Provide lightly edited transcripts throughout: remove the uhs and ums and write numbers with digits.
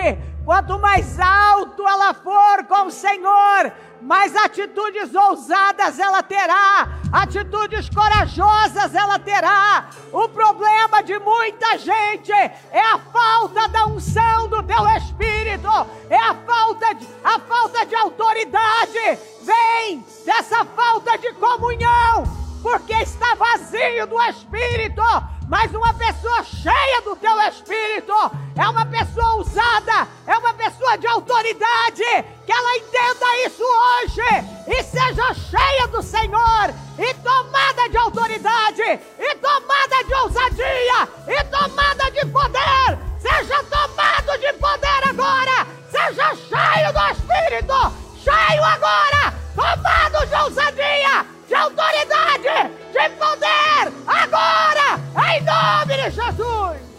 quanto mais alto ela for com o Senhor, mais atitudes ousadas ela terá, atitudes corajosas ela terá. O problema de muita gente é a falta da unção do teu Espírito, é a falta de autoridade, vem dessa falta de comunhão, porque está vazio do Espírito. Mas uma pessoa cheia do teu Espírito é uma pessoa ousada, é uma pessoa de autoridade, que ela entenda isso hoje e seja cheia do Senhor, e tomada de autoridade, e tomada de ousadia, e tomada de poder. Seja tomado de poder agora, seja cheio do Espírito, cheio agora, tomado de ousadia, de autoridade, de poder, agora, em nome de Jesus.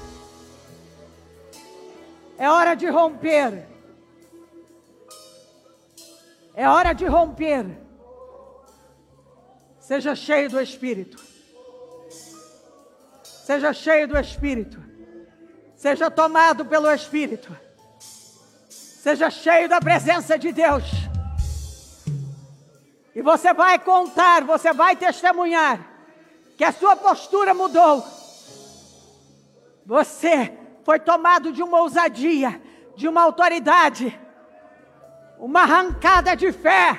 É hora de romper. É hora de romper. Seja cheio do Espírito. Seja cheio do Espírito. Seja tomado pelo Espírito. Seja cheio da presença de Deus. E você vai contar, você vai testemunhar que a sua postura mudou. Você foi tomado de uma ousadia, de uma autoridade, uma arrancada de fé.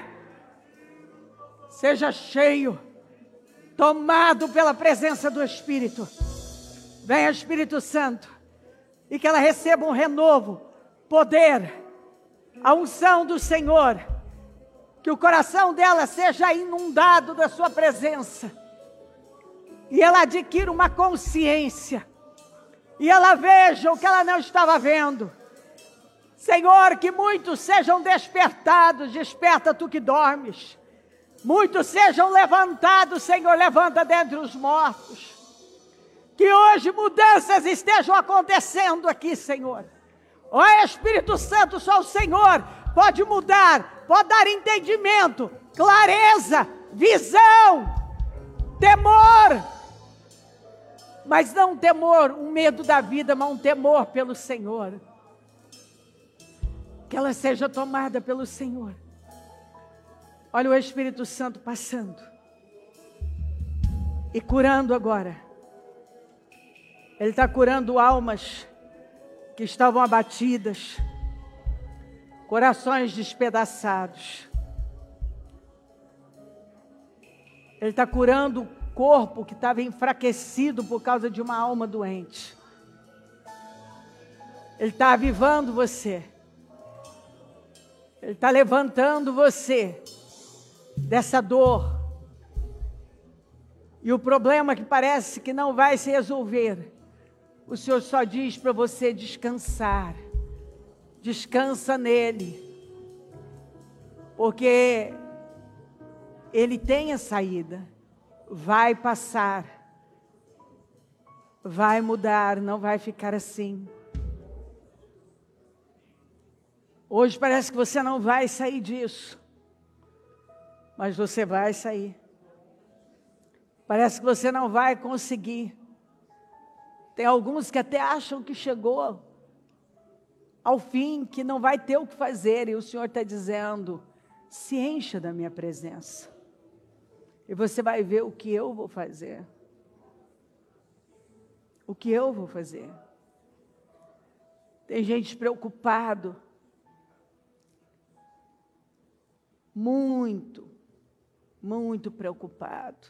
Seja cheio, tomado pela presença do Espírito. Venha, Espírito Santo, e que ela receba um renovo, poder, a unção do Senhor. Que o coração dela seja inundado da sua presença. E ela adquira uma consciência. E ela veja o que ela não estava vendo. Senhor, que muitos sejam despertados. Desperta tu que dormes. Muitos sejam levantados, Senhor, levanta dentre os mortos. Que hoje mudanças estejam acontecendo aqui, Senhor. Ó Espírito Santo, só o Senhor pode mudar, pode dar entendimento, clareza, visão, temor. Mas não um temor, um medo da vida, mas um temor pelo Senhor. Que ela seja tomada pelo Senhor. Olha o Espírito Santo passando. E curando agora. Ele está curando almas que estavam abatidas. Corações despedaçados. Ele está curando o corpo que estava enfraquecido por causa de uma alma doente. Ele está avivando você. Ele está levantando você dessa dor. E o problema que parece que não vai se resolver, o Senhor só diz para você descansar. Descansa nele. Porque ele tem a saída. Vai passar. Vai mudar, não vai ficar assim. Hoje parece que você não vai sair disso. Mas você vai sair. Parece que você não vai conseguir. Tem alguns que até acham que chegou ao fim, que não vai ter o que fazer. E o Senhor está dizendo, se encha da minha presença. E você vai ver o que eu vou fazer. O que eu vou fazer. Tem gente preocupado. Muito, muito preocupado.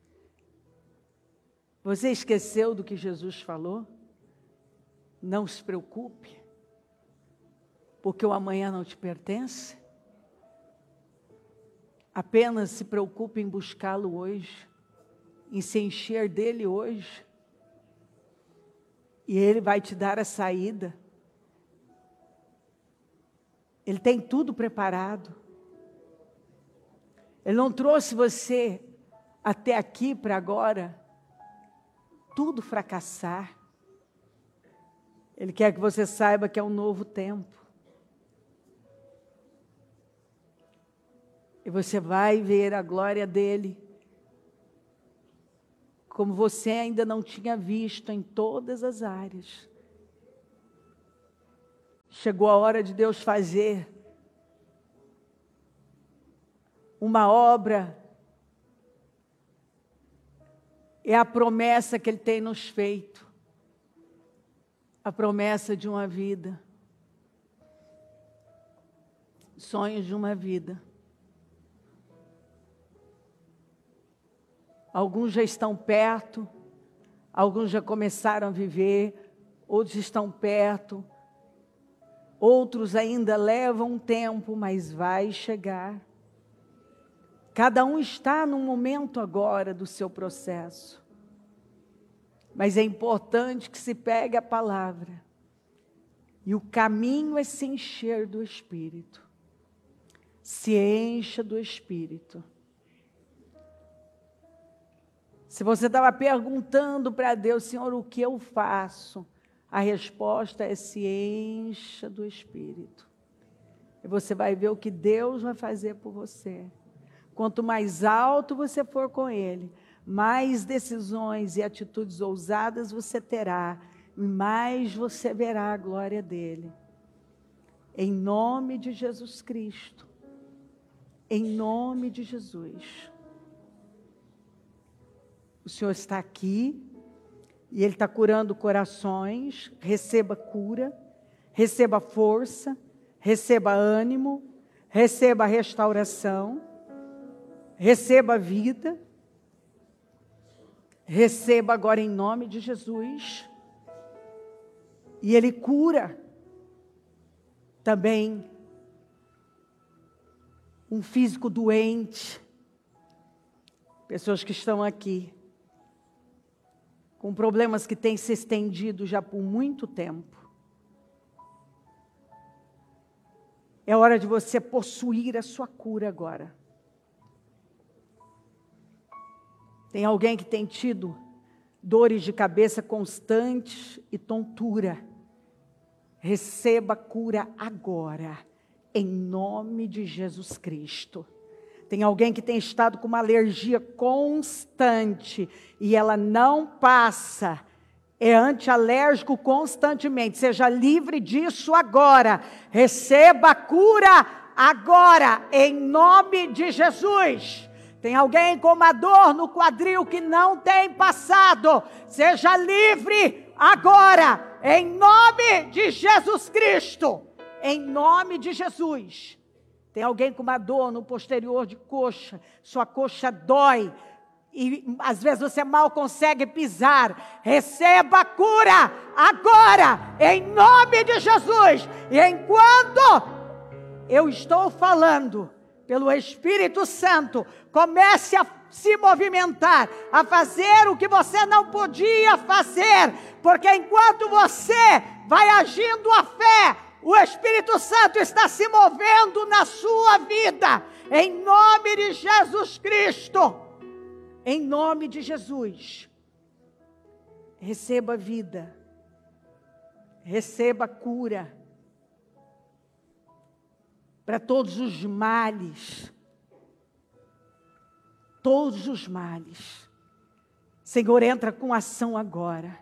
Você esqueceu do que Jesus falou? Não se preocupe, porque o amanhã não te pertence. Apenas se preocupe em buscá-lo hoje, em se encher dele hoje. E ele vai te dar a saída. Ele tem tudo preparado. Ele não trouxe você até aqui para agora tudo fracassar. Ele quer que você saiba que é um novo tempo. E você vai ver a glória dele como você ainda não tinha visto em todas as áreas. Chegou a hora de Deus fazer uma obra. É a promessa que Ele tem nos feito. A promessa de uma vida. Sonhos de uma vida. Alguns já estão perto, alguns já começaram a viver, outros estão perto, outros ainda levam um tempo, mas vai chegar. Cada um está num momento agora do seu processo. Mas é importante que se pegue a palavra. E o caminho é se encher do Espírito. Se encha do Espírito. Se você estava perguntando para Deus, Senhor, o que eu faço? A resposta é: se encha do Espírito. E você vai ver o que Deus vai fazer por você. Quanto mais alto você for com Ele, mais decisões e atitudes ousadas você terá, e mais você verá a glória dEle. Em nome de Jesus Cristo. Em nome de Jesus. O Senhor está aqui e Ele está curando corações. Receba cura, receba força, receba ânimo, receba restauração, receba vida. Receba agora em nome de Jesus. E Ele cura também um físico doente. Pessoas que estão aqui com problemas que têm se estendido já por muito tempo. É hora de você possuir a sua cura agora. Tem alguém que tem tido dores de cabeça constantes e tontura. Receba cura agora, em nome de Jesus Cristo. Tem alguém que tem estado com uma alergia constante e ela não passa. É antialérgico constantemente. Seja livre disso agora. Receba a cura agora, em nome de Jesus. Tem alguém com uma dor no quadril que não tem passado. Seja livre agora, em nome de Jesus Cristo. Em nome de Jesus. Tem alguém com uma dor no posterior de coxa. Sua coxa dói. E às vezes você mal consegue pisar. Receba a cura agora, em nome de Jesus. E enquanto eu estou falando, pelo Espírito Santo, comece a se movimentar, a fazer o que você não podia fazer, porque enquanto você vai agindo a fé, o Espírito Santo está se movendo na sua vida, em nome de Jesus Cristo, em nome de Jesus. Receba vida, receba cura, para todos os males. Todos os males. Senhor, entra com ação agora.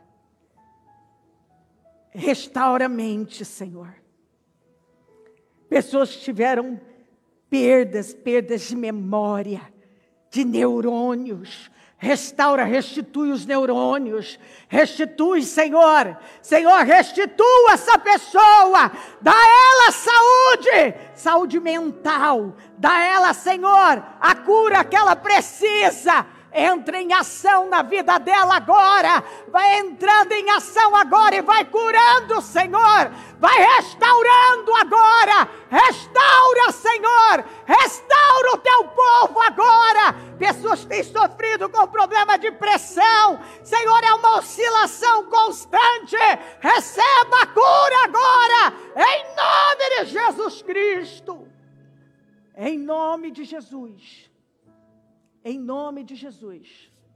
Restaura a mente, Senhor. Pessoas que tiveram perdas de memória, de neurônios. Restaura, restitui os neurônios. Restitui, Senhor. Senhor, restitua essa pessoa. Dá a ela saúde. Saúde mental. Dá a ela, Senhor, a cura que ela precisa. Entra em ação na vida dela agora. Vai entrando em ação agora e vai curando, Senhor. Vai restaurando agora. Restaura, Senhor. Restaura o teu povo agora. Pessoas que têm sofrido com problema de pressão. Senhor, é uma oscilação constante. Receba a cura agora. Em nome de Jesus Cristo. Em nome de Jesus. Em nome de Jesus.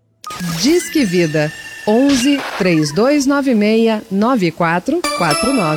Disque Vida 11 3296 9449.